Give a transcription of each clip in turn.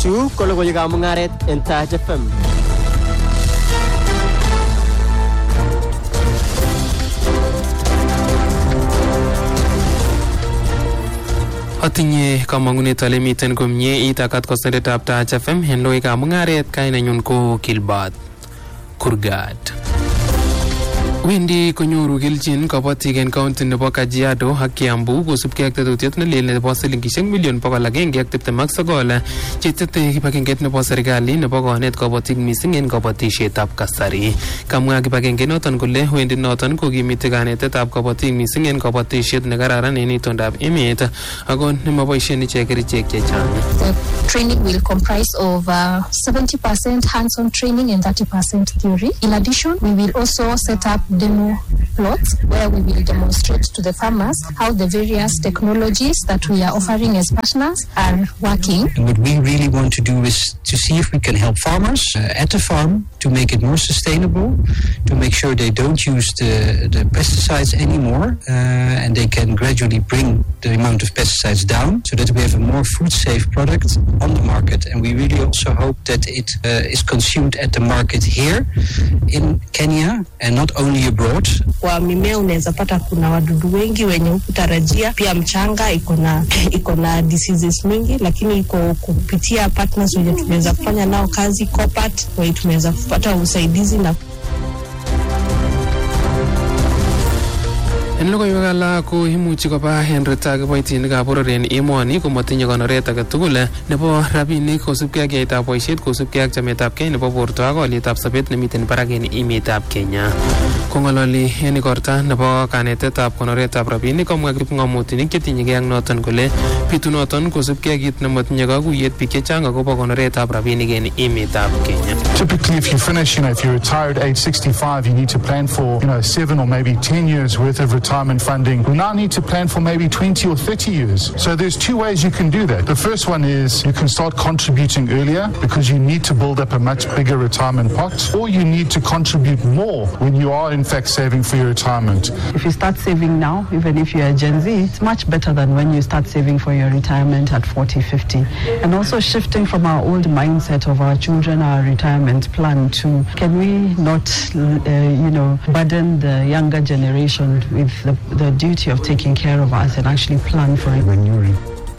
Chu ko logoiwekab mungaret en Taach FM. Atinye kamangunet ale miten komie itakat koseretab Taach FM en logoiwekab mungaret kainenyun ko Kilbert Kurgat. Wendi konyoru kelchin kabatik en county nebo Kajiado ak Kiambu kosubkei ak tetutiet nelel nebo silingishek million 129 chetete kibagengeit nebo serikali nebo konet kabatik mising en kabatisietab kasari. Kamwa kibagenge noton kole wendi noton kokimite kanetetab kabatik mising en kabatisiet nekararan en itondab emet ako nemaboisien ichek kerichek chechang. The training will comprise of 70% hands-on training and 30% theory. In addition, we will also set up demo plots where we will demonstrate to the farmers how the various technologies that we are offering as partners are working. And what we really want to do is to see if we can help farmers at the farm to make it more sustainable, to make sure they don't use the pesticides anymore, and they can gradually bring the amount of pesticides down so that we have a more food-safe product on the market. And we really also hope that it is consumed at the market here in Kenya and not only abroad. Kwa mimea unaweza pata kuna wadudu wengi wenye hukutarajia, pia mchanga iko na diseases mingi, lakini iko kupitia partners wenye tumeweza kufanya nao kazi Copat, wenye tumeweza kupata usaidizi na en logoiwek alak ko imuchi koba en reta kiboitinikab boror en emoni komatinye konoret age tugul nebo rabinik kosubkei ak yaetab boisiet kosubkei ak chametabgei nebo borto ak olietab sobet nemiten barak en emetab Kenya. Kong'ololi en igorta nebo kanetetab konoretab rabinik komwa kipng'omutik chetinyegei ak noton kole bitu noton kosubkei ak kit nematinye kakuyet biik chechang akobo konoretab rabinik en emetab Kenya. Typically, if you finish, if you retire at age 65, you need to plan for, 7 or maybe 10 years worth of retirement funding. We now need to plan for maybe 20 or 30 years. So there's two ways you can do that. The first one is you can start contributing earlier because you need to build up a much bigger retirement pot, or you need to contribute more when you are in fact saving for your retirement. If you start saving now, even if you're a Gen Z, it's much better than when you start saving for your retirement at 40, 50. And also shifting from our old mindset of our children, our retirement plan to can we not, burden the younger generation with the duty of taking care of us and actually plan for it when you're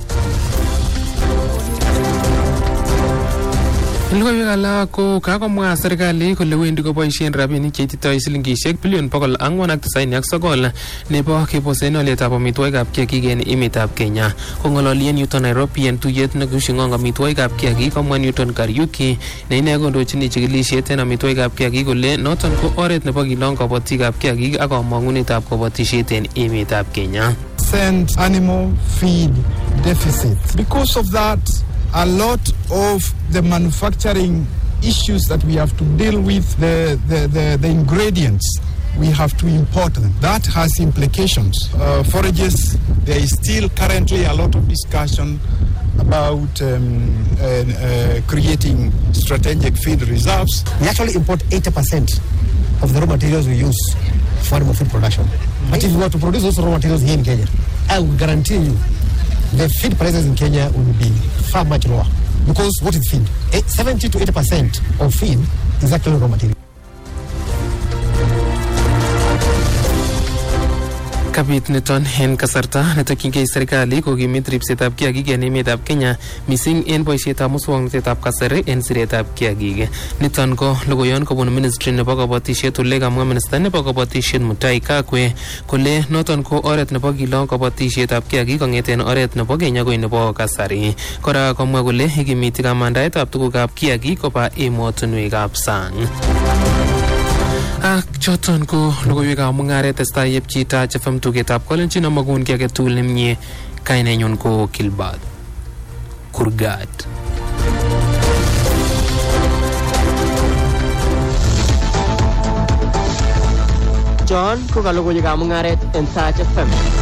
Logoiwek alak ko kakomwa serikali kole wendi koboisien rabinik cheititoi silingishek bilion 499 nebo kebosen olietab amitwogikab kiagik en emetab Kenya. Kong'ololi en yuton Nairobi en tuyet nekiushing'ong amitwogikab kiagik komwa Newton Kariuki ne ine kondochin chikilisiet en amitwogikab kiagik kole noton ko oret nebo kilong kabotikab kiagik ak kamang'unetab kabatisiet en emetab Kenya. Send animal feed deficit. Because of that, a lot of the manufacturing issues that we have to deal with, the ingredients, we have to import them. That has implications. Forages, there is still currently a lot of discussion about creating strategic feed reserves. We actually import 80% of the raw materials we use for animal feed production. But if we were to produce those raw materials here in Kenya, I will guarantee you the feed prices in Kenya will be far much lower. Because what is feed? 70 to 80% of feed is actually raw material. Kabit niton en kasarta netokyingei serikali kokimit ripsetab kiagik en emetab Kenya mising en boisietab muswoknotetab kasari en siretab kiagik. Niton ko logoyon kobun ministry nebo kabatisiet ole kamwa minister nebo kabatisiet Mutahi Kagwe kole noton ko oret nebo kilong kabatisietab kiagik kong'eten oret nebo Kenya koi nebo kasari. Kora komwa kole ikimiti kamandaetab tugukab kiagik koba emotinwekab sang. Ak choton ko logoiwekab mung'aret testai yepchi Taach FM tugetab kolenjin amagun ki age tugul nemie. Kainenyun ko Kilbert Kurgat. John ko ka logoiwekab mung'aret en Taach FM.